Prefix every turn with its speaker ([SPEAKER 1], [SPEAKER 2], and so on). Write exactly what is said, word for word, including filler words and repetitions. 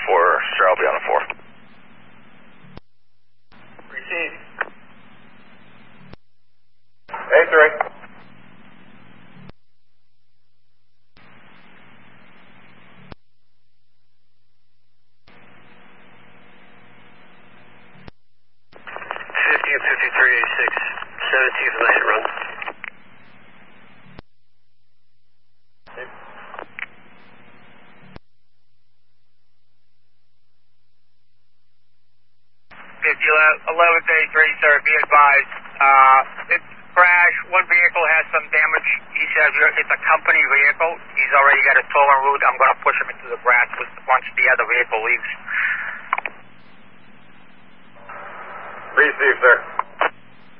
[SPEAKER 1] four, sir, I'll be on the four.
[SPEAKER 2] Receive. A three.
[SPEAKER 1] fifteen fifty-three eighty-six, seventeenth night run.
[SPEAKER 3] eleven thirty-three, sir, be advised. Uh, it's crash. One vehicle has some damage. He says it's a company vehicle. He's already got a towing route. I'm going to push him into the grass once the other vehicle leaves.
[SPEAKER 2] Receive, sir.